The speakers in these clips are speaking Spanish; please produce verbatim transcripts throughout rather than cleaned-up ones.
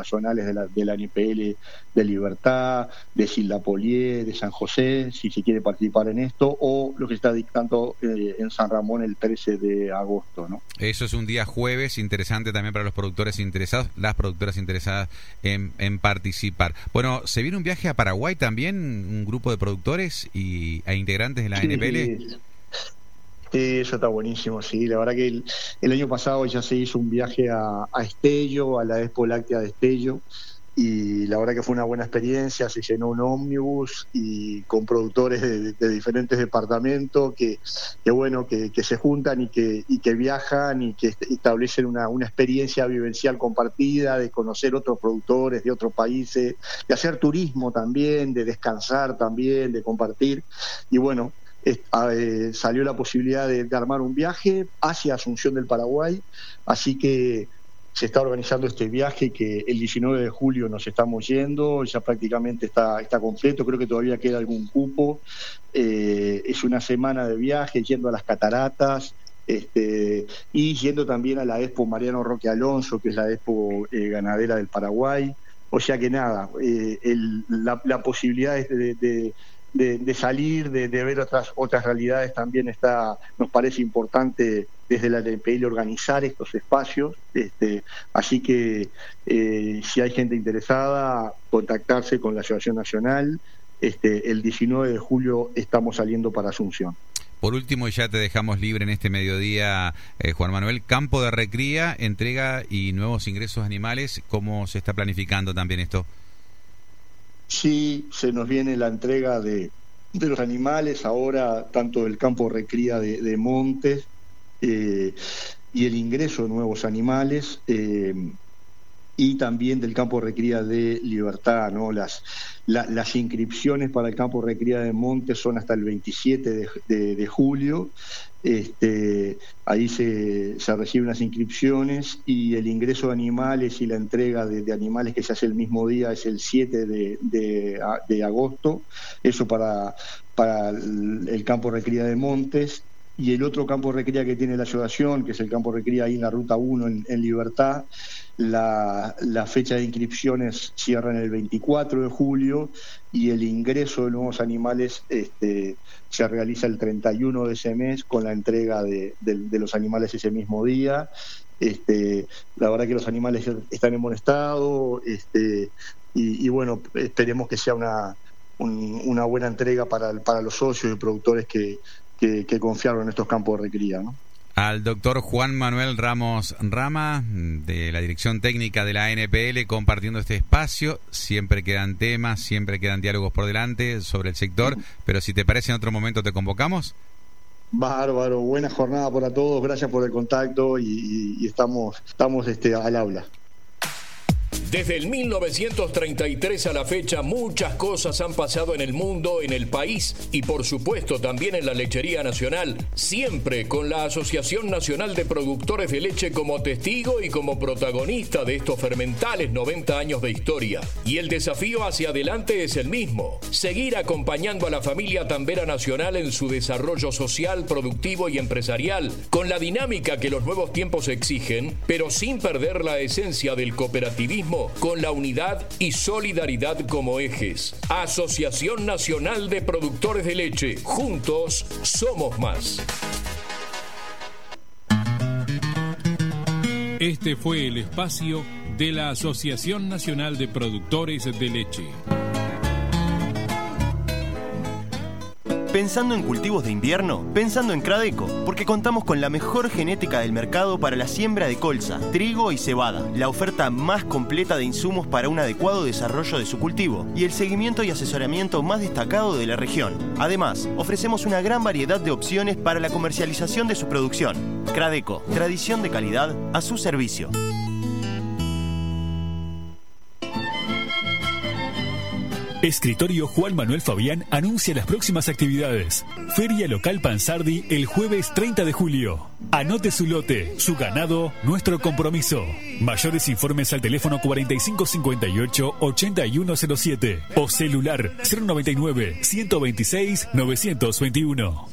nacionales de la, de la N P L de Libertad, de Sildapolié, de San José, si se quiere participar en esto, o lo que está dictando eh, en San Ramón el trece de agosto, ¿no? Eso es un día jueves interesante también para los productores interesados, las productoras interesadas en, en participar. Bueno, se viene un viaje a Paraguay también, un grupo de productores y e integrantes de la sí, N P L. Sí. Sí, eso está buenísimo, sí. La verdad que el, el año pasado ya se hizo un viaje a, a Estello, a la Expo Láctea de Estello, y la verdad que fue una buena experiencia. Se llenó un ómnibus y con productores de, de diferentes departamentos que, que bueno, que, que se juntan y que, y que viajan y que establecen una, una experiencia vivencial compartida, de conocer otros productores de otros países, de hacer turismo también, de descansar también, de compartir. Y bueno, Eh, salió la posibilidad de, de armar un viaje hacia Asunción del Paraguay, así que se está organizando este viaje que el diecinueve de julio nos estamos yendo, ya prácticamente está, está completo, creo que todavía queda algún cupo. Eh, es una semana de viaje yendo a las cataratas, este, y yendo también a la Expo Mariano Roque Alonso, que es la Expo eh, ganadera del Paraguay. O sea que nada, eh, el, la, la posibilidad es de, de De, de salir, de, de ver otras otras realidades también está, nos parece importante desde la N P L organizar estos espacios, este, así que eh, si hay gente interesada, contactarse con la Asociación Nacional. Este, el diecinueve de julio estamos saliendo para Asunción. Por último, y ya te dejamos libre en este mediodía, eh, Juan Manuel, campo de recría, entrega y nuevos ingresos animales, ¿cómo se está planificando también esto? Sí, se nos viene la entrega de, de los animales, ahora tanto del campo recría de, de Montes eh, y el ingreso de nuevos animales, eh, y también del campo recría de Libertad, ¿no? Las, la, las inscripciones para el campo recría de Montes son hasta el veintisiete de, de, de julio. Este, ahí se, se reciben las inscripciones y el ingreso de animales y la entrega de, de animales que se hace el mismo día es el siete de, de, de agosto, eso para, para el, el campo recría de Montes. Y el otro campo recría que tiene la asociación, que es el campo recría ahí en la Ruta uno en, en Libertad, la, la fecha de inscripciones cierra en el veinticuatro de julio y el ingreso de nuevos animales este, se realiza el treinta y uno de ese mes con la entrega de, de, de los animales ese mismo día. Este, la verdad que los animales están en buen estado, este, y, y bueno, esperemos que sea una, un, una buena entrega para, para los socios y productores que Que, que confiaron en estos campos de recría, ¿no? Al doctor Juan Manuel Ramos Rama, de la Dirección Técnica de la N P L, compartiendo este espacio. Siempre quedan temas, siempre quedan diálogos por delante sobre el sector, pero si te parece en otro momento te convocamos. Bárbaro, buena jornada para todos, gracias por el contacto y, y, y estamos, estamos este, al habla. Desde el mil novecientos treinta y tres a la fecha, muchas cosas han pasado en el mundo, en el país y por supuesto también en la lechería nacional, siempre con la Asociación Nacional de Productores de Leche como testigo y como protagonista de estos fermentales noventa años de historia. Y el desafío hacia adelante es el mismo: seguir acompañando a la familia tambera nacional en su desarrollo social, productivo y empresarial, con la dinámica que los nuevos tiempos exigen, pero sin perder la esencia del cooperativismo, con la unidad y solidaridad como ejes. Asociación Nacional de Productores de Leche. Juntos somos más. Este fue el espacio de la Asociación Nacional de Productores de Leche. ¿Pensando en cultivos de invierno? Pensando en Cradeco, porque contamos con la mejor genética del mercado para la siembra de colza, trigo y cebada, la oferta más completa de insumos para un adecuado desarrollo de su cultivo y el seguimiento y asesoramiento más destacado de la región. Además, ofrecemos una gran variedad de opciones para la comercialización de su producción. Cradeco, tradición de calidad a su servicio. Escritorio Juan Manuel Fabián anuncia las próximas actividades. Feria Local Pansardi el jueves treinta de julio. Anote su lote, su ganado, nuestro compromiso. Mayores informes al teléfono cuarenta y cinco cincuenta y ocho, ochenta y uno cero siete o celular cero noventa y nueve, ciento veintiséis, novecientos veintiuno.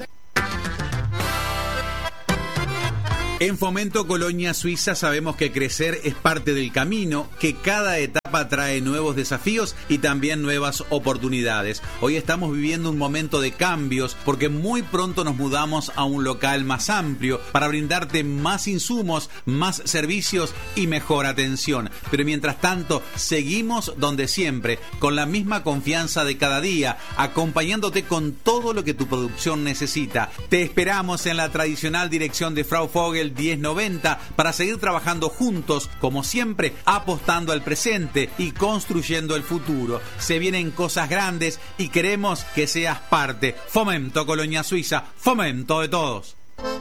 En Fomento Colonia Suiza sabemos que crecer es parte del camino, que cada etapa trae nuevos desafíos y también nuevas oportunidades. Hoy estamos viviendo un momento de cambios porque muy pronto nos mudamos a un local más amplio para brindarte más insumos, más servicios y mejor atención. Pero mientras tanto, seguimos donde siempre, con la misma confianza de cada día, acompañándote con todo lo que tu producción necesita. Te esperamos en la tradicional dirección de Frau Vogel diez noventa para seguir trabajando juntos, como siempre, apostando al presente y construyendo el futuro. Se vienen cosas grandes y queremos que seas parte. Fomento Colonia Suiza, fomento de todos.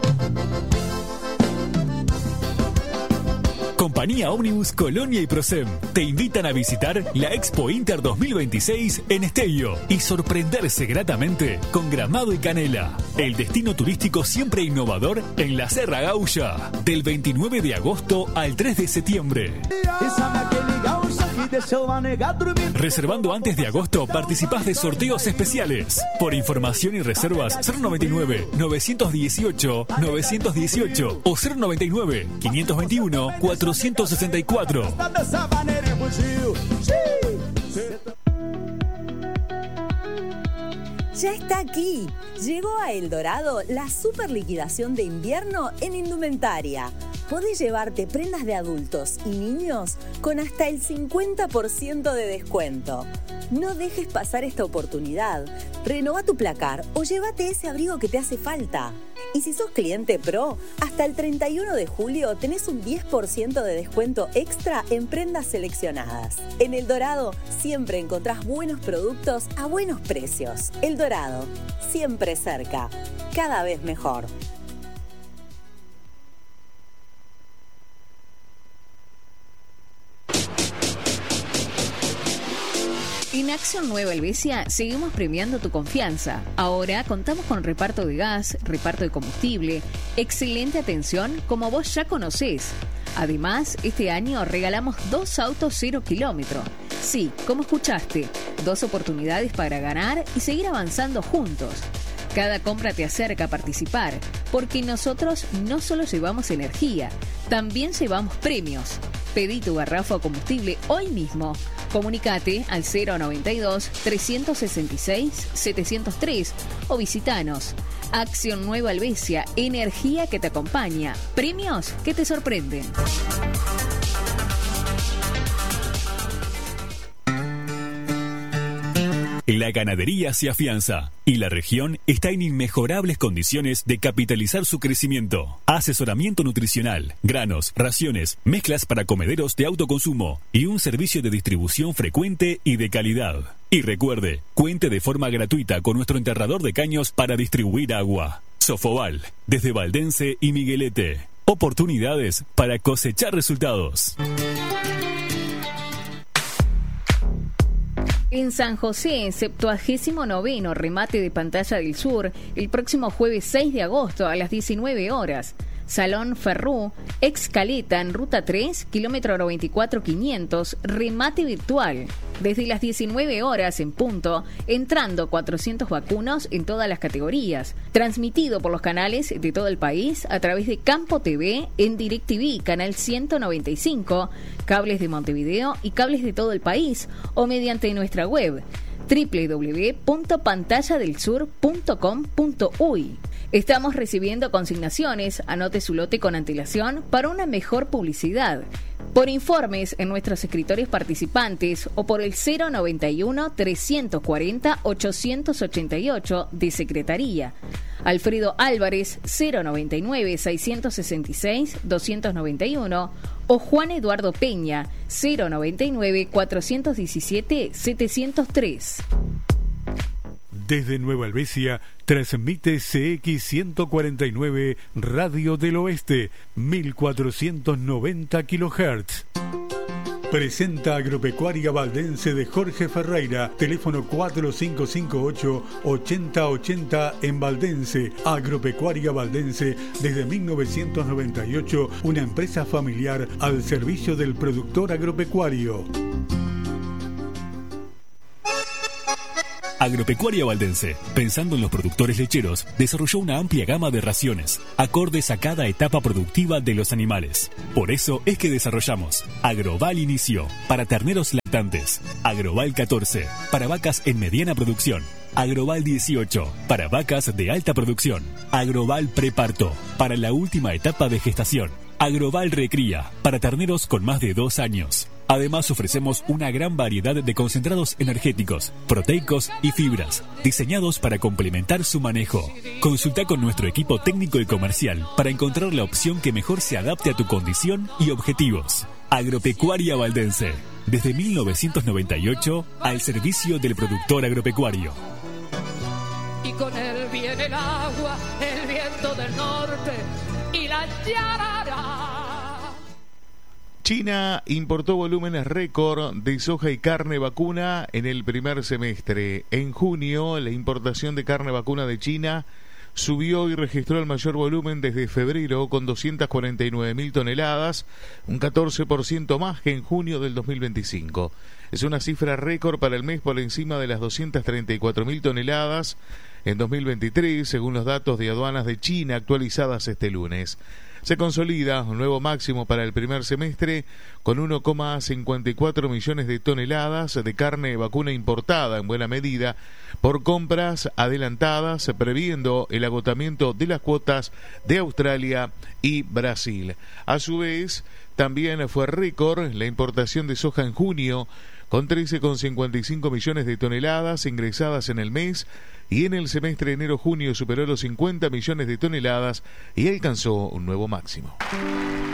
Compañía Omnibus Colonia y Prosem te invitan a visitar la Expo Inter dos mil veintiséis en Esteio y sorprenderse gratamente con Gramado y Canela, el destino turístico siempre innovador en la Serra Gaulla, del veintinueve de agosto al tres de septiembre. Reservando antes de agosto participás de sorteos especiales. Por información y reservas cero noventa y nueve, novecientos dieciocho, novecientos dieciocho o cero noventa y nueve, quinientos veintiuno, cuatrocientos sesenta y cuatro. Ya está aquí. Llegó a El Dorado la super liquidación de invierno en indumentaria. Podés llevarte prendas de adultos y niños con hasta el cincuenta por ciento de descuento. No dejes pasar esta oportunidad. Renova tu placar o llévate ese abrigo que te hace falta. Y si sos cliente Pro, hasta el treinta y uno de julio tenés un diez por ciento de descuento extra en prendas seleccionadas. En El Dorado siempre encontrás buenos productos a buenos precios. El Dorado, siempre cerca, cada vez mejor. En Acción Nueva Helvecia seguimos premiando tu confianza. Ahora contamos con reparto de gas, reparto de combustible, excelente atención como vos ya conocés. Además, este año regalamos dos autos cero kilómetro. Sí, como escuchaste, dos oportunidades para ganar y seguir avanzando juntos. Cada compra te acerca a participar, porque nosotros no solo llevamos energía, también llevamos premios. Pedí tu garrafa o combustible hoy mismo. Comunicate al cero noventa y dos, trescientos sesenta y seis, setecientos tres o visitanos. Acción Nueva Helvecia, energía que te acompaña, premios que te sorprenden. La ganadería se afianza y la región está en inmejorables condiciones de capitalizar su crecimiento. Asesoramiento nutricional, granos, raciones, mezclas para comederos de autoconsumo y un servicio de distribución frecuente y de calidad. Y recuerde, cuente de forma gratuita con nuestro enterrador de caños para distribuir agua. Sofobal, desde Valdense y Miguelete. Oportunidades para cosechar resultados. En San José, septuagésimo noveno remate de Pantalla del Sur, el próximo jueves seis de agosto a las diecinueve horas. Salón Ferrú, ex Caleta en Ruta tres, kilómetro noventa y cuatro quinientos, remate virtual. Desde las diecinueve horas en punto, entrando cuatrocientos vacunos en todas las categorías. Transmitido por los canales de todo el país a través de Campo T V, en DirecTV, canal ciento noventa y cinco, cables de Montevideo y cables de todo el país, o mediante nuestra web doble u doble u doble u punto pantalla del sur punto com punto uy. Estamos recibiendo consignaciones, anote su lote con antelación para una mejor publicidad. Por informes en nuestros escritorios participantes o por el cero noventa y uno, trescientos cuarenta, ochocientos ochenta y ocho de Secretaría. Alfredo Álvarez, cero noventa y nueve, seiscientos sesenta y seis, doscientos noventa y uno o Juan Eduardo Peña, cero noventa y nueve, cuatrocientos diecisiete, setecientos tres. Desde Nueva Helvecia transmite C X ciento cuarenta y nueve Radio del Oeste, mil cuatrocientos noventa kilohertz. Presenta Agropecuaria Valdense de Jorge Ferreira, teléfono cuatro cinco cinco ocho, ochenta ochenta en Valdense. Agropecuaria Valdense desde mil novecientos noventa y ocho, una empresa familiar al servicio del productor agropecuario. Agropecuaria Valdense, pensando en los productores lecheros, desarrolló una amplia gama de raciones, acordes a cada etapa productiva de los animales. Por eso es que desarrollamos Agroval Inicio, para terneros lactantes, Agroval catorce, para vacas en mediana producción, Agroval dieciocho, para vacas de alta producción, Agroval Preparto, para la última etapa de gestación, Agroval Recría, para terneros con más de dos años. Además ofrecemos una gran variedad de concentrados energéticos, proteicos y fibras, diseñados para complementar su manejo. Consulta con nuestro equipo técnico y comercial para encontrar la opción que mejor se adapte a tu condición y objetivos. Agropecuaria Valdense, desde mil novecientos noventa y ocho al servicio del productor agropecuario. Y con él viene el agua, el viento del norte y la yarara. China importó volúmenes récord de soja y carne vacuna en el primer semestre. En junio, la importación de carne vacuna de China subió y registró el mayor volumen desde febrero con doscientas cuarenta y nueve mil toneladas, un catorce por ciento más que en junio del dos mil veinticinco. Es una cifra récord para el mes por encima de las doscientas treinta y cuatro mil toneladas en dos mil veintitrés, según los datos de aduanas de China actualizadas este lunes. Se consolida un nuevo máximo para el primer semestre con uno coma cincuenta y cuatro millones de toneladas de carne vacuna importada en buena medida por compras adelantadas, previendo el agotamiento de las cuotas de Australia y Brasil. A su vez, también fue récord la importación de soja en junio, con trece coma cincuenta y cinco millones de toneladas ingresadas en el mes, y en el semestre enero-junio superó los cincuenta millones de toneladas y alcanzó un nuevo máximo.